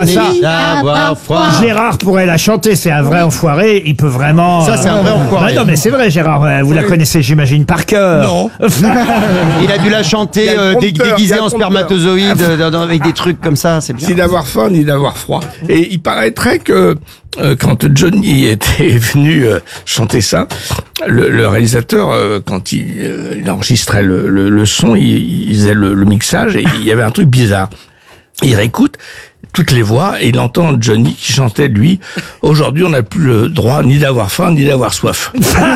d'avoir froid. Gérard pourrait la chanter, c'est un vrai enfoiré, il peut vraiment... Ça, c'est un vrai enfoiré. Non, mais c'est vrai, Gérard, vous la connaissez, j'imagine, par cœur. Non. Il a dû la chanter déguisé en spermatozoïde, avec des trucs comme ça, c'est bien. Ni d'avoir faim, ni d'avoir froid. Et il paraîtrait que quand Johnny était venu chanter ça, le réalisateur, quand il enregistrait le son, il faisait le mixage et il y avait un truc bizarre. Il réécoute toutes les voix et il entend Johnny qui chantait, lui, « Aujourd'hui, on n'a plus le droit ni d'avoir faim, ni d'avoir soif. »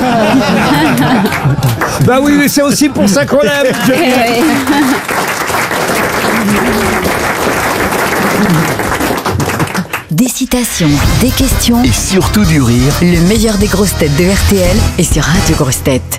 Bah oui, c'est aussi pour ça qu'on l'aime. Des citations, des questions, Et surtout du rire. le meilleur des grosses têtes de RTL est sur Radio Grosses Têtes.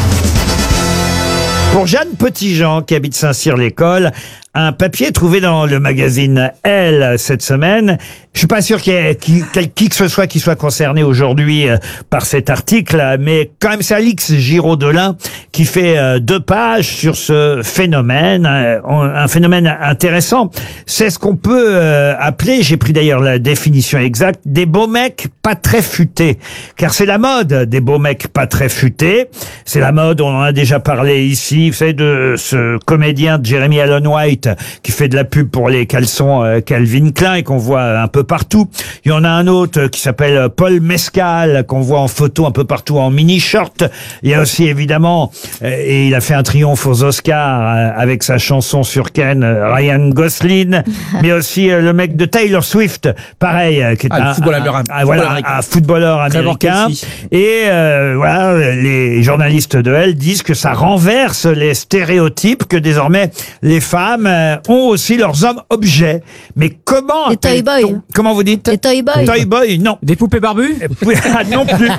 Pour Jeanne Petitjean, qui habite Saint-Cyr-l'École, un papier trouvé dans le magazine Elle cette semaine. Je suis pas sûr qu'il y ait qui que ce soit qui soit concerné aujourd'hui par cet article, mais quand même c'est Alix Giraud-Delin qui fait 2 pages sur ce phénomène, un phénomène intéressant. C'est ce qu'on peut appeler, j'ai pris d'ailleurs la définition exacte, des beaux mecs pas très futés. Car c'est la mode des beaux mecs pas très futés. C'est la mode, on en a déjà parlé ici, vous savez, de ce comédien Jeremy Allen White qui fait de la pub pour les caleçons Calvin Klein et qu'on voit un peu partout. Il y en a un autre qui s'appelle Paul Mescal qu'on voit en photo un peu partout en mini-short. Il y a aussi évidemment, et il a fait un triomphe aux Oscars avec sa chanson sur Ken, Ryan Gosling, mais aussi le mec de Taylor Swift, pareil, qui est un footballeur américain. Et voilà, les journalistes de Elle disent que ça renverse les stéréotypes, que désormais les femmes ont aussi leurs hommes objets. Mais comment... Les toy boys. Comment vous dites? Les toy boys. Toy boy, non. Des poupées barbues? Non plus.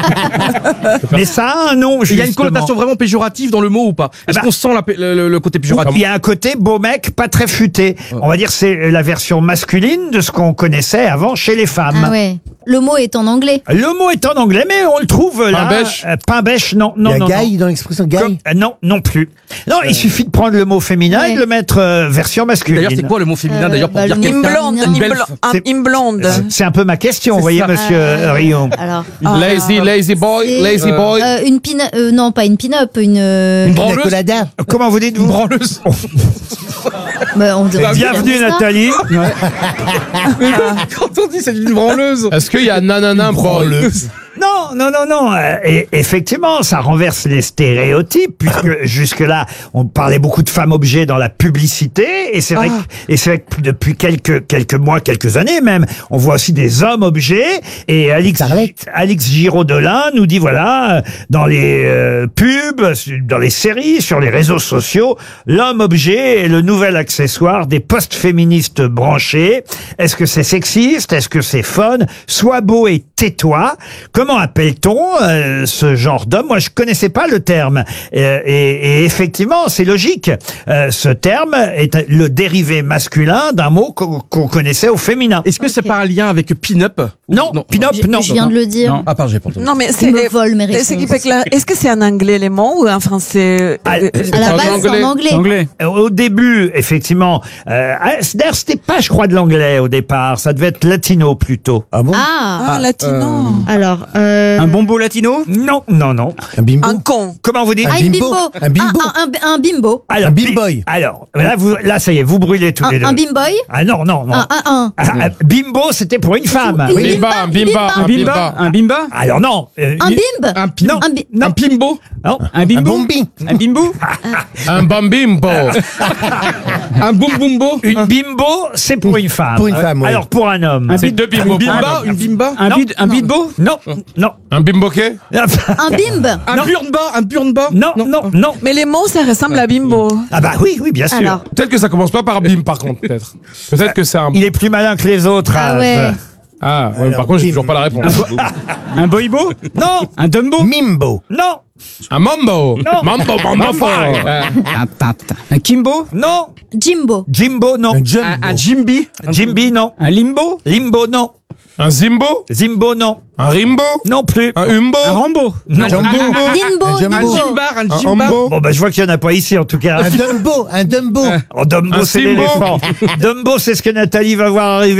Mais ça a un nom, Il y a une connotation vraiment péjorative dans le mot ou pas? Est-ce qu'on sent le côté péjoratif? Il y a un côté beau mec, pas très futé. On va dire c'est la version masculine de ce qu'on connaissait avant chez les femmes. Ah ouais. Le mot est en anglais. Le mot est en anglais, mais on le trouve là. Pain-bêche. Pain-bêche, non. Il y a Guy dans l'expression Guy. Non plus. Non, il suffit de prendre le mot féminin et de le mettre version masculine. D'ailleurs, c'est quoi le mot féminin d'ailleurs pour dire le quelqu'un? Une blonde. C'est un peu ma question, vous voyez, monsieur Rion. Alors. Lazy boy. Une non, pas une pin-up, une branleuse. Comment vous dites, vous? Une branleuse. Bienvenue, Nathalie. Quand on dit c'est une branleuse. Est-ce qu'il y a nanana branleuse? Non. Et effectivement, ça renverse les stéréotypes, puisque jusque-là, on parlait beaucoup de femmes objets dans la publicité, et c'est vrai que depuis quelques mois, quelques années même, on voit aussi des hommes objets, et Alix Giraud-Delin nous dit, voilà, dans les pubs, dans les séries, sur les réseaux sociaux, l'homme objet est le nouvel accessoire des post-féministes branchés. Est-ce que c'est sexiste? Est-ce que c'est fun? Sois beau et tais-toi. Comment appelle-t-on ce genre d'homme? Moi, je connaissais pas le terme. Et effectivement, c'est logique. Ce terme est le dérivé masculin d'un mot qu'on connaissait au féminin. Est-ce que c'est pas un lien avec pin-up? Non, pin-up, non. Je viens de le dire. Ah, pardon, j'ai pas entendu. Non, mais Il me vole mes réponses. est-ce que c'est en anglais les mots ou en français? À la base, c'est en anglais. Au début, effectivement, d'ailleurs, c'était pas, je crois, de l'anglais au départ. Ça devait être latino plutôt. Ah bon? Ah, latino. alors. Un bombo latino? Non. Un bimbo? Un con. Comment vous dites? Un bimbo. Un bimbo? Un bimbo. Alors, Un bimboy. Alors, là, ça y est, vous brûlez tous les deux. Un bimboy. Ah non. Bimbo, c'était pour une femme. Une Oui. bimba. Un bimba? Alors non. Un bimbe. Non. Un pimbo? Non. Un bimbo? Un bombi. Un bimbo? Un bambimbo. Un boum-boumbo? Une bimbo, c'est pour une femme. Pour une femme, oui. Alors pour un homme. C'est deux bimbos. Une bimba? Un bidbo? Non. Un bimboquet? Un bimbe. Un burnba? Non. Mais les mots, ça ressemble à bimbo. Ah bah oui, bien sûr. Alors. Peut-être que ça commence pas par bim, par contre, peut-être. Peut-être que c'est un... Il est plus malin que les autres. Ah ouais. Ah, ouais, par contre, j'ai toujours pas la réponse. Un boibo? Non. Un dumbo? Mimbo. Non. Un mambo. Non. Mambo. Un kimbo? Non. Jimbo. Jimbo, non. Un jimbi? Jimby, non. Un limbo? Limbo, non. Un zimbo? Zimbo, non. Un rimbo? Non plus. Un umbo? Un rambo? Non. Limbo. Un jimbar? Un Un jimbar? ambo? Bon, bah, je vois qu'il n'y en a pas ici, en tout cas. Un Dumbo. Oh, Dumbo, Un c'est Simbo. l'éléphant. Dumbo, c'est ce que Nathalie va voir arriver.